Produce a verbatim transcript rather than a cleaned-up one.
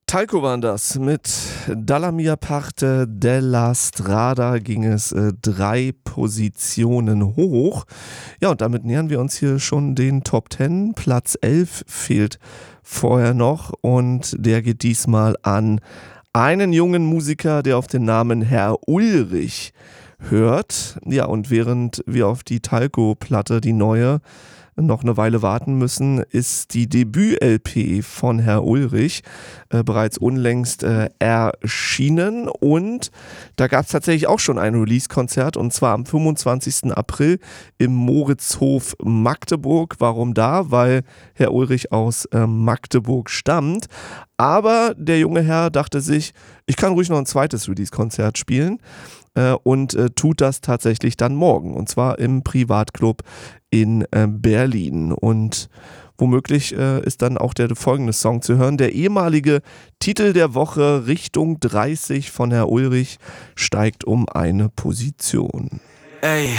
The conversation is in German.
Talco waren das. Mit Dalla mia parte della strada ging es äh, drei Positionen hoch. Ja, und damit nähern wir uns hier schon den Top Ten. Platz elf fehlt vorher noch und der geht diesmal an einen jungen Musiker, der auf den Namen Herr Ulrich hört. Ja, und während wir auf die Talco-Platte, die neue, noch eine Weile warten müssen, ist die Debüt-L P von Herr Ulrich äh, bereits unlängst äh, erschienen und da gab es tatsächlich auch schon ein Release-Konzert und zwar am fünfundzwanzigsten April im Moritzhof Magdeburg. Warum da? Weil Herr Ulrich aus äh, Magdeburg stammt. Aber der junge Herr dachte sich, ich kann ruhig noch ein zweites Release-Konzert spielen äh, und äh, tut das tatsächlich dann morgen und zwar im Privatclub in äh, Berlin. Und womöglich äh, ist dann auch der folgende Song zu hören. Der ehemalige Titel der Woche Richtung dreißig von Herr Ulrich steigt um eine Position. Ey,